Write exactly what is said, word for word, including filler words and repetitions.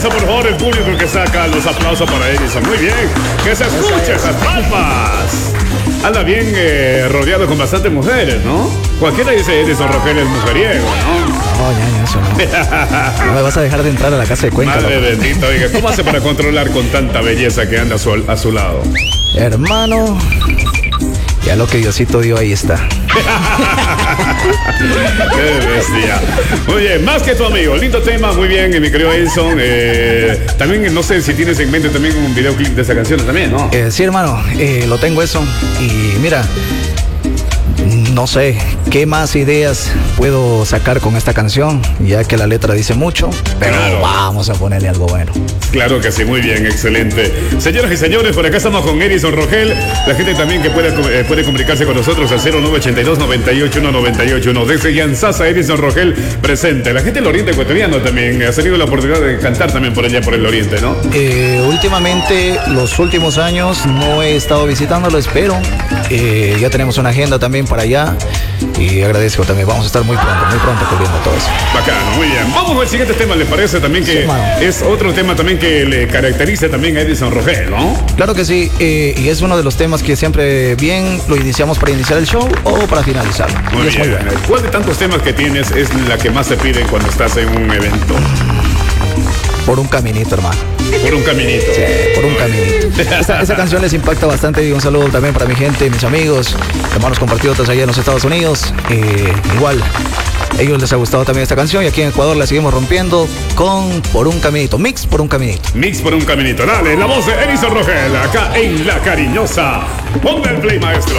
fuerza, por favor, el público que saca los aplausos para Edison. Muy bien, que se escuche esas palmas. Anda bien eh, rodeado con bastantes mujeres, ¿no? Cualquiera dice Edison Rogel es mujeriego, ¿no? No, ya, ya, eso no. No me vas a dejar de entrar a la casa de Cuenca. Madre bendita, oiga, ¿cómo hace para controlar con tanta belleza que anda a su, a su lado? Hermano, ya lo que Diosito dio ahí está. Qué bestia. Oye, más que tu amigo, lindo tema, muy bien, mi querido Edison. Eh, también, no sé si tienes en mente también un videoclip de esa canción también, ¿no? Eh, sí, hermano, eh, lo tengo eso. Y mira, no sé qué más ideas puedo sacar con esta canción, ya que la letra dice mucho, pero Claro. vamos a ponerle algo bueno. Claro que sí, muy bien, excelente. Señoras y señores, por acá estamos con Edison Rogel. La gente también que puede, eh, puede comunicarse con nosotros al cero nueve ochenta y dos, noventa y ocho uno, noventa y ocho uno. Desde Yanzasa, Edison Rogel presente. La gente del Oriente Ecuatoriano también ha tenido la oportunidad de cantar también por allá, por el Oriente, ¿no? Eh, últimamente, los últimos años, no he estado visitándolos, pero eh, ya tenemos una agenda también para allá. Y agradezco también, vamos a estar muy pronto, muy pronto cubriendo todo eso. Bacano, muy bien. Vamos al siguiente tema, ¿le parece también que Sí, mano. es otro tema también que le caracteriza también a Edison Rogel, ¿no? Claro que sí, eh, y es uno de los temas que siempre bien lo iniciamos para iniciar el show o para finalizarlo. Muy Y es bien. muy bueno. ¿Cuál de tantos temas que tienes es la que más te piden cuando estás en un evento? Por un caminito, hermano. Por un caminito. Sí, por un caminito. Esa, esa canción les impacta bastante y un saludo también para mi gente, mis amigos, hermanos compatriotas allá en los Estados Unidos. Eh, igual, a ellos les ha gustado también esta canción y aquí en Ecuador la seguimos rompiendo con Por un caminito, mix por un caminito. Mix por un caminito. Dale, la voz de Edison Rogel, acá en La Cariñosa. Ponga el play, maestro.